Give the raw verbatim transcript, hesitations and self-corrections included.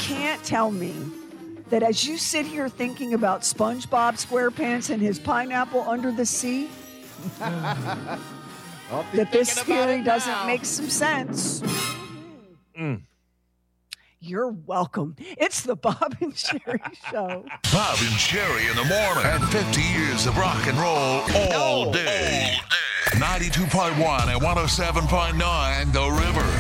can't tell me that as you sit here thinking about SpongeBob SquarePants and his pineapple under the sea, that this theory doesn't make some sense. Mm. You're welcome. It's the Bob and Sherry Show. Bob and Sherry in the morning. And fifty years of rock and roll all day. ninety-two point one and one oh seven point nine The River.